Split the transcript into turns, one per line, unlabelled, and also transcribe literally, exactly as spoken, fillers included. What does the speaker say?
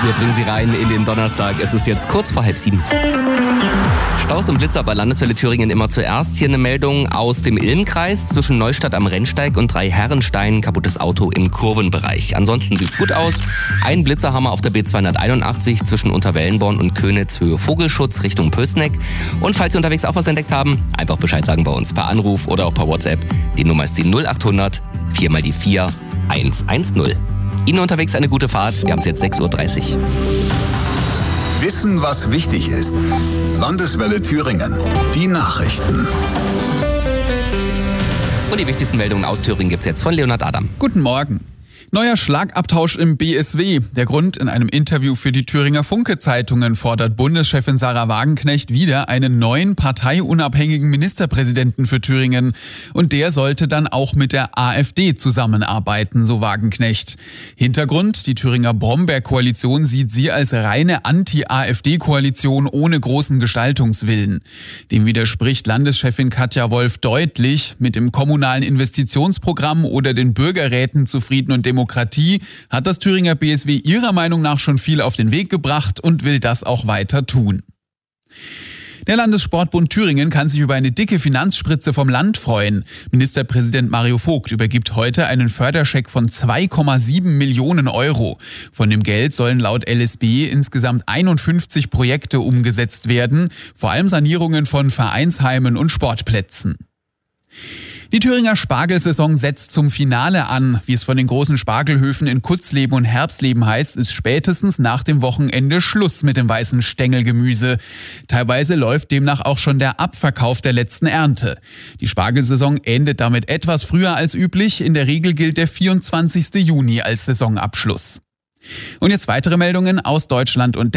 Wir bringen Sie rein in den Donnerstag. Es ist jetzt kurz vor halb sieben. Staus und Blitzer bei Landeswelle Thüringen immer zuerst. Hier eine Meldung aus dem Ilmkreis zwischen Neustadt am Rennsteig und Dreiherrenstein. Kaputtes Auto im Kurvenbereich. Ansonsten sieht's gut aus. Ein Blitzer haben wir auf der B zweihunderteinundachtzig zwischen Unterwellenborn und Könitz Höhe Vogelschutz Richtung Pößneck. Und falls Sie unterwegs auch was entdeckt haben, einfach Bescheid sagen bei uns per Anruf oder auch per WhatsApp. Die Nummer ist die null achthundert vier mal die vier eins eins null. Ihnen unterwegs eine gute Fahrt. Wir haben es jetzt sechs Uhr dreißig.
Wissen, was wichtig ist. Landeswelle Thüringen. Die Nachrichten.
Und die wichtigsten Meldungen aus Thüringen gibt's jetzt von Leonhard Adam.
Guten Morgen. Neuer Schlagabtausch im B S W. Der Grund: in einem Interview für die Thüringer Funke-Zeitungen fordert Bundeschefin Sahra Wagenknecht wieder einen neuen parteiunabhängigen Ministerpräsidenten für Thüringen. Und der sollte dann auch mit der AfD zusammenarbeiten, so Wagenknecht. Hintergrund: die Thüringer Bromberg-Koalition sieht sie als reine Anti-AfD-Koalition ohne großen Gestaltungswillen. Dem widerspricht Landeschefin Katja Wolf deutlich. Mit dem kommunalen Investitionsprogramm oder den Bürgerräten zu Frieden und Demokratie hat das Thüringer B S W ihrer Meinung nach schon viel auf den Weg gebracht und will das auch weiter tun. Der Landessportbund Thüringen kann sich über eine dicke Finanzspritze vom Land freuen. Ministerpräsident Mario Vogt übergibt heute einen Förderscheck von zwei Komma sieben Millionen Euro. Von dem Geld sollen laut L S B insgesamt einundfünfzig Projekte umgesetzt werden, vor allem Sanierungen von Vereinsheimen und Sportplätzen. Die Thüringer Spargelsaison setzt zum Finale an. Wie es von den großen Spargelhöfen in Kutzleben und Herbstleben heißt, ist spätestens nach dem Wochenende Schluss mit dem weißen Stängelgemüse. Teilweise läuft demnach auch schon der Abverkauf der letzten Ernte. Die Spargelsaison endet damit etwas früher als üblich. In der Regel gilt der vierundzwanzigster Juni als Saisonabschluss. Und jetzt weitere Meldungen aus Deutschland und